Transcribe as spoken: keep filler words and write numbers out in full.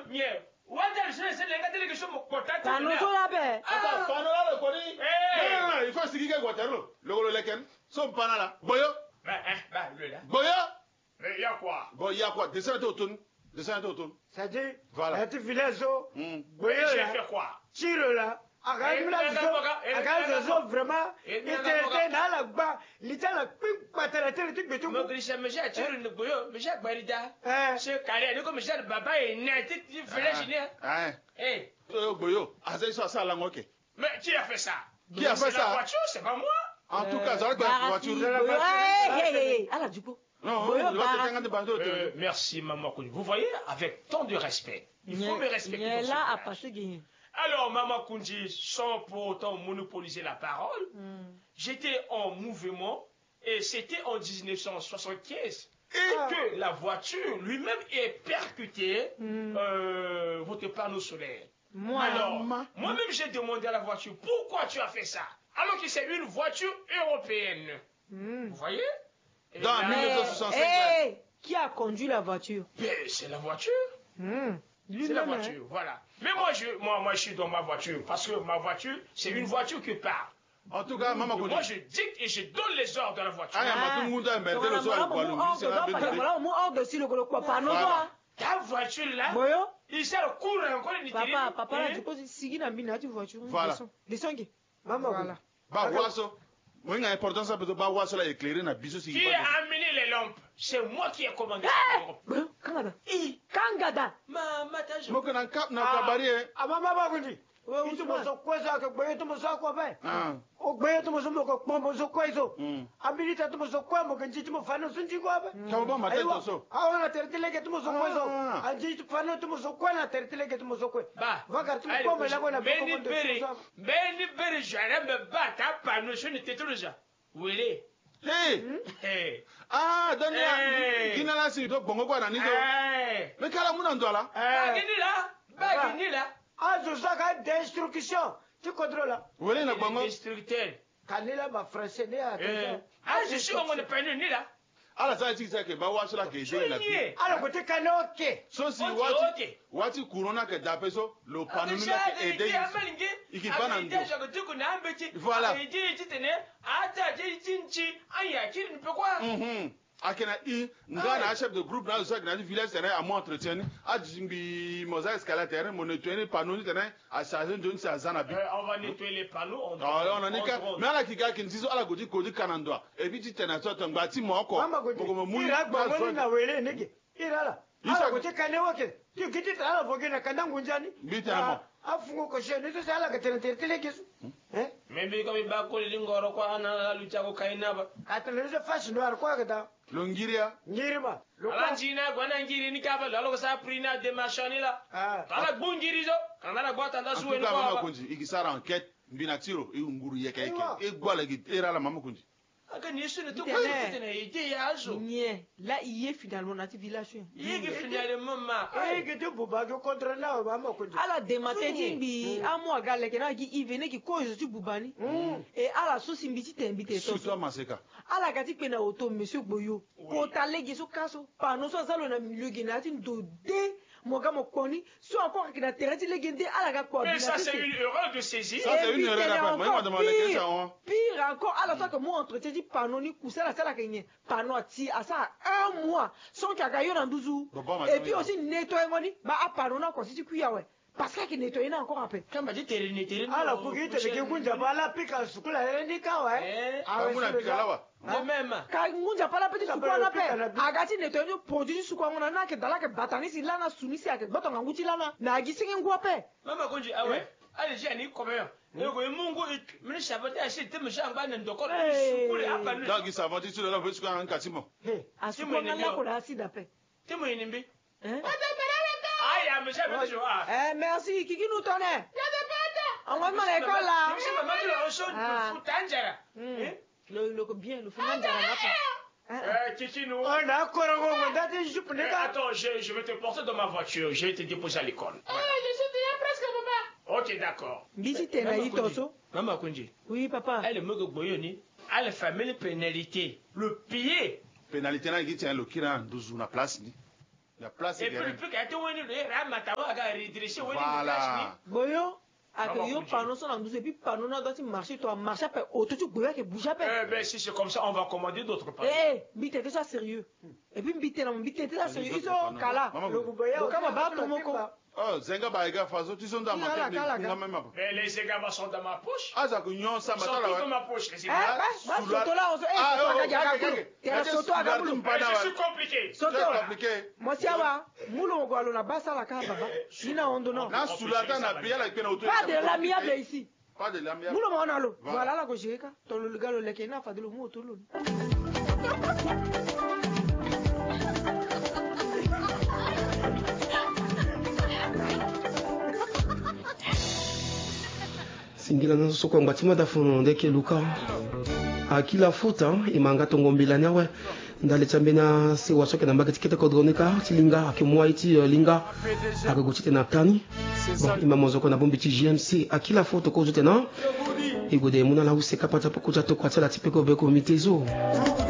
Nye. Wanda je sais les gars que je me contente. Pano so la be. Ah, pano la le koni. Eh, il faut sigi ke Guatemala. Le golo leken. Son pana la. Boyo. Bah, bah, lui là. Boyo. Mais il y a quoi? Bon, il y a quoi? Descends autour. Descends autour. Ça dit, voilà. Tu village, mm. Boyo, j'ai fait quoi? Tire là. Agazo vraiment, il était dans la bas, il était là, pas la télé, tu peux tout. Mon grisha, mais j'ai tiré le boyo, mais j'ai barida. C'est carré, comme j'ai le baba et net, tu fais la génie. Hein? Eh. Boyo, azay so ça la ngoke. Mais qui a fait ça? Qui a fait ça? La voiture, c'est pas moi. En tout cas, ça la voiture. Hé, hé, hé, ala du coup. Non, euh, merci Maman Kouni. Vous voyez, avec tant de respect, il faut me respecter. Il est là à passer gagner. Alors, Maman Koundji, sans pour autant monopoliser la parole, mm. j'étais en mouvement et c'était en mille neuf cent soixante-quinze et ah. que la voiture lui-même est percutée mm. euh, votre panneau solaire. Moi, alors, moi-même j'ai demandé à la voiture, pourquoi tu as fait ça? Alors que c'est une voiture européenne. Mm. Vous voyez? Dans Mais, mille neuf cent soixante-cinq. Hey, qui a conduit la voiture? C'est la voiture. Mm. C'est la voiture, hein? Voilà. Mais moi je, moi, moi, je suis dans ma voiture, parce que ma voiture, c'est une voiture qui part. En tout cas, maman, moi, je dicte et je donne les ordres de la voiture. Ah, tout le monde a inventé le soir. Ta voiture là, il s'est le cours encore une Papa, papa, là, tu poses ici dans la voiture. Voilà. Descends. Maman, voilà. Bah, wasso. Moi, il y a importance à bah, wasso là éclairé na biso si. Qui a amené les lampes? C'est moi qui ai commandé les lampes. Kangada. Kangada. Maman, t'as joué. Moi, quand on cap, n'a pas barrière. Ah, maman, maman, dit. Tu me sens quoi ça? Que boye, tu me sens quoi faire? Au boye, tu me sens quoi? Moi, je quoi ça? Habilité, tu me sens quoi? Moi, quand tu me fais, nous sommes quoi? Comment bon, ma tête, ça? Ah, on a terté les gars, tu me sens quoi ça? Ah, tu fais, tu me sens quoi? On a terté les gars, tu me sens quoi? Bah, va car tu me quoi? Mais là, on a pas compris. Benny Benny Benny, j'allais me battre à panneau, je n'étais tout déjà. Où il est? Hey! Ah, donne-moi. Qui n'a pas su, donc, bon, quoi, Nanizo? Mais qu'à la moune en doit là? Bah, Guinée là. Bah, Guinée là. Ah, je sais qu'il y a destruction. Tu contrôles là? Où est le Bango? Destructeur. Canela, ma français, né à Ah, je suis en panneau, ni là. Ah, la salle, c'est que bah, watch là, que j'ai la vie. Alors, côté kanoke. So, si, watch, watch, couronne, que d'après ça, le panneau là, est aidé. Il qui va dans le voilà. Mhm. Akena I, ngana chef de groupe dans le grand village terrain à moi entretien, à Jimbi Mosa escalateur, mon nettoyer panneaux terrain à charger de une Zanabi. On va nettoyer les panneaux, on on en est qu'à, mais à la Kika qui dit à la Godi Kodi Kanandoa, et puis tu t'en as sorti un bâtiment encore. Comme mouille, na wele nege. Ira la. Ala côté kanewoke. Tu quittes la vogue na kandangunjani. Bitama. Afungo ko shene to sala ka tele tele kesu. Eh? Membe ko ba ko lingoro ko ana lucha ko kaina ba. Atele se fashi no ar ko ga Longiria. Ngirima. Ala njina gwana ngiri ni kaba lalo ko sa prina de machani la. Kala bungiri zo. Kana la bota nda suwe no ba. Kunji ikisara enquête mbina tiro e nguru yeke yeke. E gwala gi era la mama kunji. Aka ni sune to ko tene ide ya zo. Nie, là il est finalement dans ce village. Il est finalement ma. Eh que tu buba ko contre là mama kunji. Ala de mateti bi amo gale ke na gi ivene ki ko je bubani. Et ala so simbiti tembite to. Surtout maseka. Ala gati pe na auto monsieur Boyo. Ko talegi so kaso. Pa no so salo na milieu genati do de moga mokoni so encore que na terre legende ala ga ko. Mais ça c'est une erreur de saisie. Ça c'est une erreur. Moi je demande ça. Pire encore ala toi que moi entretien dit panneau ni cousa la sala kenye. Panneau ti à ça un mois sans kagayo na douze. Et puis aussi nettoyer ngoni ba a panneau na ko si kuya we. Parce que nettoyer na encore après. Kamba dit terre nettoyer. Ala ko ki tele ke kunja bala pika sukula ni ka wa. Eh. Ah muna pika lawa. De même. Ka ngunja pala petit sukwa na pe. Agati nettoyer produit sukwa ngona na ke dala ke batani si lana sunisi ake botonga nguti lana. Na agisinge ngwa pe. Mama konji ah ouais. Allez j'ai ni combien. Ego mungu mini sabati ashite mshamba na ndoko sukule hapa ni. Dagi sabati tu la vesu kan katimo. Eh. Asukwa ngala ko la sida pe. Timo inimbi. Eh. Ah, monsieur, monsieur. Eh, merci. Qui qui nous tenait? On va à l'école là. Monsieur, maman, tu l'as reçu pour Tangera. Le, le, bien, le Tangera. Euh, Kiki, nous. On a encore un Attends, je, je vais te porter dans ma voiture. Je vais te déposer à l'école. Eh, je suis déjà presque, papa. Ok, d'accord. Visite Naïtoso. Maman Kunji. Oui, papa. Elle me goyoni. Elle fait une pénalité. Le piller. Pénalité, là, il tient le kiran douze na place. La place et puis le plus qu'à tout le monde le matama à redresser voilà boyo avec yo panneau sur la douze et puis panneau na doit marcher toi marcher après auto tu boya que bouge après eh ben si c'est comme ça on va commander d'autres panneaux eh bite déjà sérieux et puis bite là bite déjà sérieux ils sont kala le boya au kama ba to moko oh zenga ba ega faso tu sont dans ma poche mais les zenga sont dans ma poche ah ça que nyon ça sont dans ma poche les zenga eh bah soto là on eh ah soto aga bulu c'est compliqué soto compliqué moi si aba mulo ngwalo na basa la ka baba ina ondo non na sulata na biya la kena auto pas de l'amiable ici pas de l'amiable mulo mona lo voilà la gojeka to le galo le kena fa de lo moto lo singila na soko ngwatima da fono ndeke luka akila futa imanga tongombela nyawe ndale chambena se wasoke na mbaka tikete kodronika tilinga akimwa iti linga akagochite na tani bon imamozo ko na bombi ti G M C akila futa ko jute na igode muna la useka pata pokuja to kwatela tipeko be komite zo